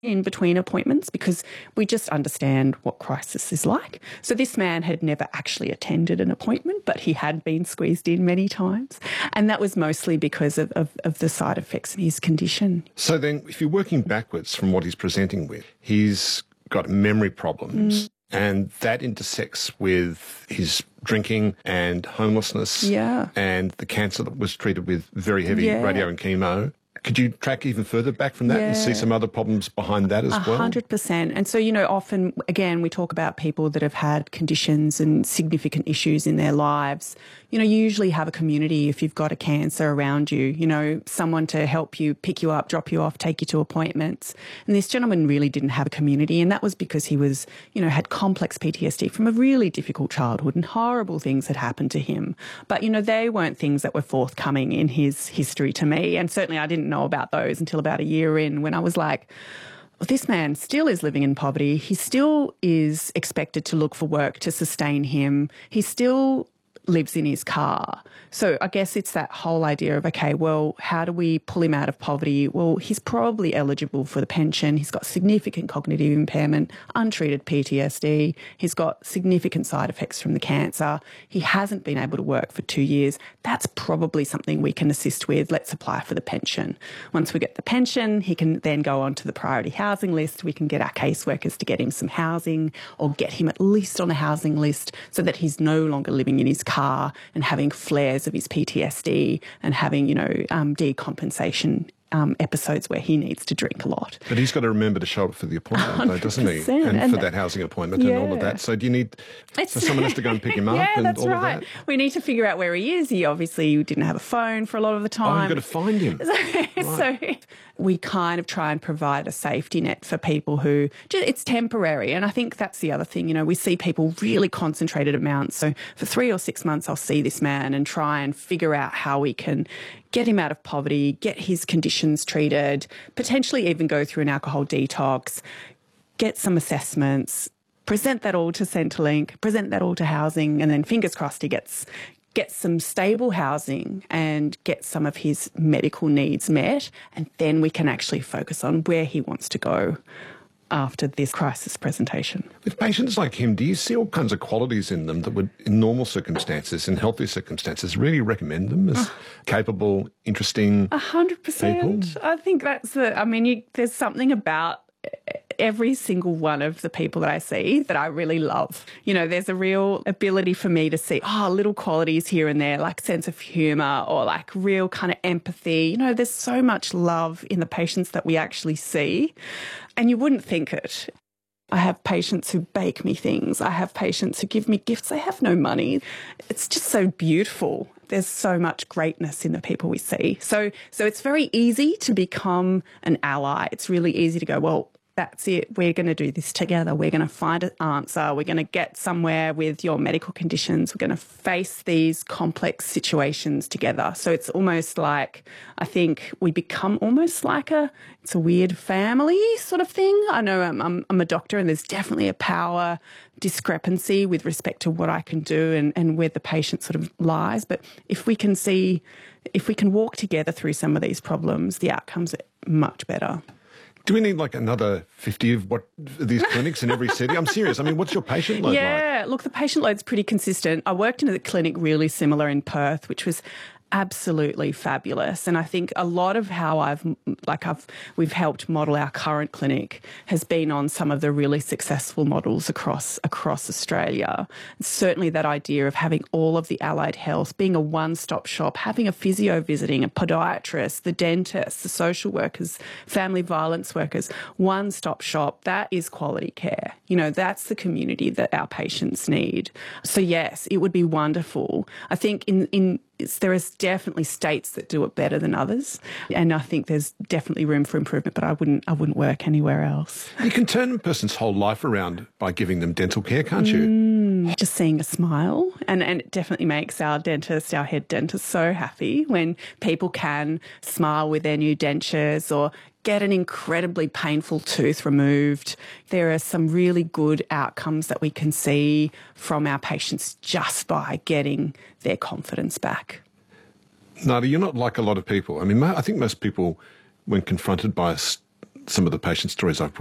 in between appointments because we just understand what crisis is like. So this man had never actually attended an appointment, but he had been squeezed in many times. And that was mostly because of the side effects of his condition. So then if you're working backwards from what he's presenting with, he's got memory problems and that intersects with his drinking and homelessness and the cancer that was treated with very heavy radio and chemo. Could you track even further back from that and see some other problems behind that as well? 100%. And so, often, again, we talk about people that have had conditions and significant issues in their lives. You usually have a community if you've got a cancer around you, someone to help you, pick you up, drop you off, take you to appointments. And this gentleman really didn't have a community, and that was because he was, had complex PTSD from a really difficult childhood and horrible things had happened to him. But, they weren't things that were forthcoming in his history to me. And certainly I didn't know about those until about a year in when I was like, well, this man still is living in poverty. He still is expected to look for work to sustain him. He still lives in his car. So I guess it's that whole idea of, okay, well, how do we pull him out of poverty? Well, he's probably eligible for the pension. He's got significant cognitive impairment, untreated PTSD. He's got significant side effects from the cancer. He hasn't been able to work for 2 years. That's probably something we can assist with. Let's apply for the pension. Once we get the pension, he can then go on to the priority housing list. We can get our caseworkers to get him some housing or get him at least on a housing list so that he's no longer living in his car and having flares of his PTSD and having, decompensation episodes where he needs to drink a lot. But he's got to remember to show up for the appointment, though, doesn't he? And for that housing appointment and all of that. So do you need... So someone has to go and pick him up and that's all right. of that? We need to figure out where he is. He obviously didn't have a phone for a lot of the time. Oh, you've got to find him. So we kind of try and provide a safety net for people who... It's temporary. And I think that's the other thing. We see people really concentrated amounts. So for 3 or 6 months, I'll see this man and try and figure out how we can get him out of poverty, get his conditions treated, potentially even go through an alcohol detox, get some assessments, present that all to Centrelink, present that all to housing, and then fingers crossed he gets some stable housing and get some of his medical needs met, and then we can actually focus on where he wants to go after this crisis presentation. With patients like him, do you see all kinds of qualities in them that would, in normal circumstances, in healthy circumstances, really recommend them as capable, interesting 100%. people? I think that's there's something about every single one of the people that I see that I really love. There's a real ability for me to see, little qualities here and there, like sense of humour or like real kind of empathy. There's so much love in the patients that we actually see, and you wouldn't think it. I have patients who bake me things. I have patients who give me gifts. They have no money. It's just so beautiful. There's so much greatness in the people we see. So it's very easy to become an ally. It's really easy to go, well, that's it. We're going to do this together. We're going to find an answer. We're going to get somewhere with your medical conditions. We're going to face these complex situations together. So it's almost like, I think we become almost like it's a weird family sort of thing. I know I'm a doctor and there's definitely a power discrepancy with respect to what I can do and where the patient sort of lies. But if we can walk together through some of these problems, the outcomes are much better. Do we need like another 50 of these clinics in every city? I'm serious. What's your patient load like? Yeah, look, the patient load's pretty consistent. I worked in a clinic really similar in Perth, which was absolutely fabulous. And I think a lot of how we've helped model our current clinic has been on some of the really successful models across Australia. Certainly that idea of having all of the allied health, being a one-stop shop, having a physio visiting, a podiatrist, the dentist, the social workers, family violence workers, one-stop shop, that is quality care. That's the community that our patients need. So yes, it would be wonderful. I think there is definitely states that do it better than others, and I think there's definitely room for improvement, but I wouldn't work anywhere else. You can turn a person's whole life around by giving them dental care, can't you? Just seeing a smile, and it definitely makes our head dentist so happy when people can smile with their new dentures or get an incredibly painful tooth removed. There are some really good outcomes that we can see from our patients just by getting their confidence back. Nada, you're not like a lot of people. I think most people, when confronted by some of the patient stories I've brought